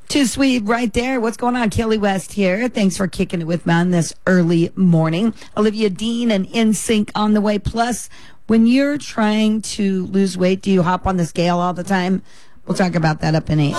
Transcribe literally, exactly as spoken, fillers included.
Too sweet right there. What's going on? Kelly West here. Thanks for kicking it with me on this early morning. Olivia Dean and N Sync on the way. Plus, when you're trying to lose weight, do you hop on the scale all the time? We'll talk about that up in eight.